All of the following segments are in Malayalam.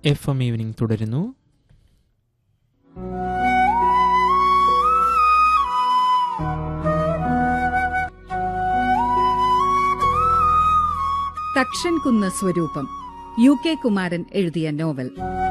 FM ഈവനിംഗ് തുടരുന്നു. തക്ഷൻ കുന്ന് സ്വരൂപം, UK കുമാരൻ എഴുതിയ നോവൽ.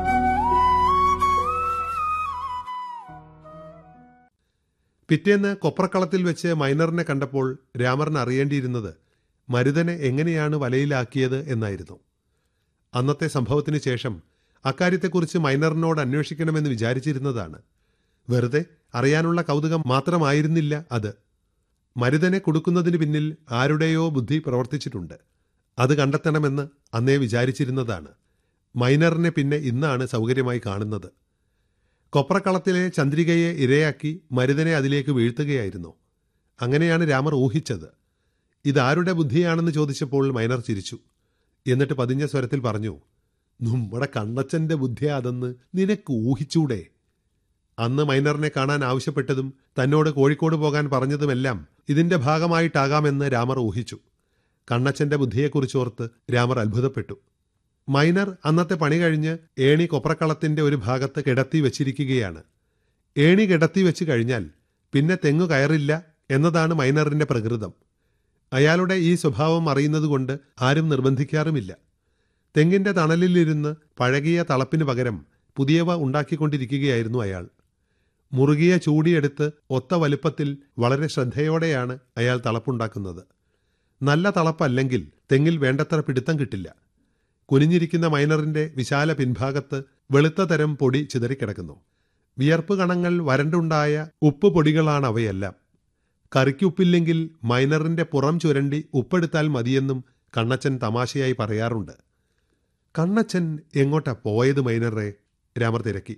പിറ്റേന്ന് കൊപ്രക്കളത്തിൽ വെച്ച് മൈനറിനെ കണ്ടപ്പോൾ രാമറിന് അറിയേണ്ടിയിരുന്നത് മരുതനെ എങ്ങനെയാണ് വലയിലാക്കിയത് എന്നായിരുന്നു. അന്നത്തെ സംഭവത്തിന് ശേഷം അക്കാര്യത്തെക്കുറിച്ച് മൈനറിനോട് അന്വേഷിക്കണമെന്ന് വിചാരിച്ചിരുന്നതാണ്. വെറുതെ അറിയാനുള്ള കൗതുകം മാത്രമായിരുന്നില്ല അത്. മരുതനെ കൊടുക്കുന്നതിന് പിന്നിൽ ആരുടെയോ ബുദ്ധി പ്രവർത്തിച്ചിട്ടുണ്ട്. അത് കണ്ടെത്തണമെന്ന് അന്നേ വിചാരിച്ചിരുന്നതാണ്. മൈനറിനെ പിന്നെ ഇന്നാണ് സൗകര്യമായി കാണുന്നത്. കൊപ്രക്കളത്തിലെ ചന്ദ്രികയെ ഇരയാക്കി മരുതനെ അതിലേക്ക് വീഴ്ത്തുകയായിരുന്നു. അങ്ങനെയാണ് രാമർ ഊഹിച്ചത്. ഇതാരുടെ ബുദ്ധിയാണെന്ന് ചോദിച്ചപ്പോൾ മൈനർ ചിരിച്ചു. എന്നിട്ട് പതിഞ്ഞ സ്വരത്തിൽ പറഞ്ഞു, നമ്മുടെ കണ്ണച്ചന്റെ ബുദ്ധിയാ അതെന്ന് നിനക്ക് ഊഹിച്ചൂടെ? അന്ന് മൈനറിനെ കാണാൻ ആവശ്യപ്പെട്ടതും തന്നോട് കോഴിക്കോട് പോകാൻ പറഞ്ഞതുമെല്ലാം ഇതിന്റെ ഭാഗമായിട്ടാകാമെന്ന് രാമർ ഊഹിച്ചു. കണ്ണച്ചന്റെ ബുദ്ധിയെക്കുറിച്ചോർത്ത് രാമർ അത്ഭുതപ്പെട്ടു. മൈനർ അന്നത്തെ പണി കഴിഞ്ഞ് ഏണി കൊപ്രക്കളത്തിന്റെ ഒരു ഭാഗത്ത് കിടത്തി വച്ചിരിക്കുകയാണ്. ഏണി കിടത്തി വെച്ച് കഴിഞ്ഞാൽ പിന്നെ തെങ്ങു കയറില്ല എന്നതാണ് മൈനറിന്റെ പ്രകൃതം. അയാളുടെ ഈ സ്വഭാവം അറിയുന്നതുകൊണ്ട് ആരും നിർബന്ധിക്കാറുമില്ല. തെങ്ങിന്റെ തണലിലിരുന്ന് പഴകിയ തളപ്പിന് പകരം പുതിയവ ഉണ്ടാക്കിക്കൊണ്ടിരിക്കുകയായിരുന്നു അയാൾ. മുറുകിയ ചൂടിയെടുത്ത് ഒത്ത വലുപ്പത്തിൽ വളരെ ശ്രദ്ധയോടെയാണ് അയാൾ തളപ്പുണ്ടാക്കുന്നത്. നല്ല തളപ്പല്ലെങ്കിൽ തെങ്ങിൽ വേണ്ടത്ര പിടുത്തം കിട്ടില്ല. കുനിഞ്ഞിരിക്കുന്ന മൈനറിന്റെ വിശാല പിൻഭാഗത്ത് വെളുത്ത തരം പൊടി ചിതറിക്കിടക്കുന്നു. വിയർപ്പ് കണങ്ങൾ വരണ്ടുണ്ടായ ഉപ്പ് പൊടികളാണ് അവയെല്ലാം. കറിക്കുപ്പില്ലെങ്കിൽ മൈനറിന്റെ പുറം ചുരണ്ടി ഉപ്പെടുത്താൽ മതിയെന്നും കണ്ണച്ചൻ തമാശയായി പറയാറുണ്ട്. കണ്ണച്ചൻ എങ്ങോട്ടാ പോയത് മൈനറെ? രാമർ തിരക്കി.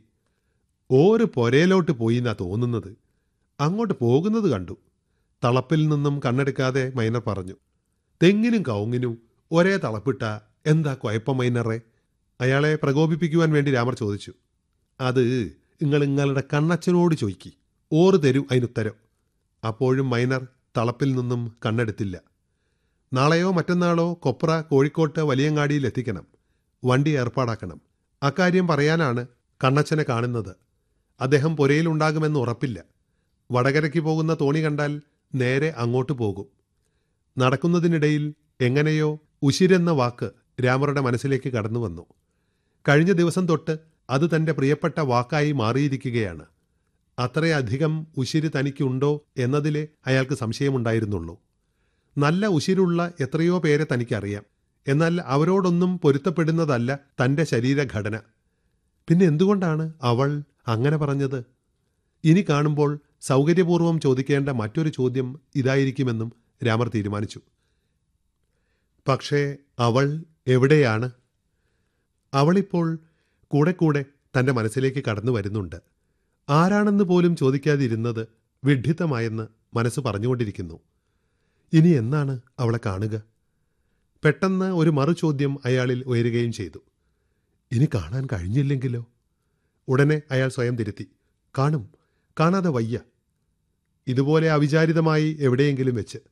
ഓര് പൊരയിലോട്ട് പോയിന്നാ തോന്നുന്നത്. അങ്ങോട്ട് പോകുന്നത് കണ്ടു. തളപ്പിൽ നിന്നും കണ്ണെടുക്കാതെ മൈനർ പറഞ്ഞു. തെങ്ങിനും കവുങ്ങിനും ഒരേ തളപ്പിട്ട എന്താ കുഴപ്പം മൈനറെ? അയാളെ പ്രകോപിപ്പിക്കുവാൻ വേണ്ടി രാമർ ചോദിച്ചു. അത് നിങ്ങളുടെ കണ്ണച്ചനോട് ചോദിക്കി, ഓറ് തരൂ അതിനുത്തരം. അപ്പോഴും മൈനർ തളപ്പിൽ നിന്നും കണ്ണെടുത്തില്ല. നാളെയോ മറ്റന്നാളോ കൊപ്ര കോഴിക്കോട്ട് വലിയങ്ങാടിയിൽ എത്തിക്കണം. വണ്ടി ഏർപ്പാടാക്കണം. അക്കാര്യം പറയാനാണ് കണ്ണച്ചനെ കാണുന്നത്. അദ്ദേഹം പുരയിലുണ്ടാകുമെന്ന് ഉറപ്പില്ല. വടകരയ്ക്ക് പോകുന്ന തോണി കണ്ടാൽ നേരെ അങ്ങോട്ട് പോകും. നടക്കുന്നതിനിടയിൽ എങ്ങനെയോ ഉശിരെന്ന വാക്ക് രാമറുടെ മനസ്സിലേക്ക് കടന്നു വന്നു. കഴിഞ്ഞ ദിവസം തൊട്ട് അത് തന്റെ പ്രിയപ്പെട്ട വാക്കായി മാറിയിരിക്കുകയാണ്. അത്രയധികം ഉശിര് തനിക്കുണ്ടോ എന്നതിലെ അയാൾക്ക് സംശയമുണ്ടായിരുന്നുള്ളൂ. നല്ല ഉശിരുള്ള എത്രയോ പേരെ തനിക്കറിയാം. എന്നാൽ അവരോടൊന്നും പൊരുത്തപ്പെടുന്നതല്ല തന്റെ ശരീരഘടന. പിന്നെ എന്തുകൊണ്ടാണ് അവൾ അങ്ങനെ പറഞ്ഞത്? ഇനി കാണുമ്പോൾ സൗകര്യപൂർവ്വം ചോദിക്കേണ്ട മറ്റൊരു ചോദ്യം ഇതായിരിക്കുമെന്നും രാമർ തീരുമാനിച്ചു. പക്ഷേ അവൾ എവിടെയാണ്? അവളിപ്പോൾ കൂടെ കൂടെ തന്റെ മനസ്സിലേക്ക് കടന്നു വരുന്നുണ്ട്. ആരാണെന്ന് പോലും ചോദിക്കാതിരുന്നത് വിഡ്ഢിത്തമായെന്ന് മനസ്സ് പറഞ്ഞുകൊണ്ടിരിക്കുന്നു. ഇനി എന്നാണ് അവളെ കാണുക? പെട്ടെന്ന് ഒരു മറുചോദ്യം അയാളിൽ ഉയരുകയും ചെയ്തു. ഇനി കാണാൻ കഴിഞ്ഞില്ലെങ്കിലോ? ഉടനെ അയാൾ സ്വയം തിരുത്തി. കാണും, കാണാതെ വയ്യ. ഇതുപോലെ അവിചാരിതമായി എവിടെയെങ്കിലും വെച്ച്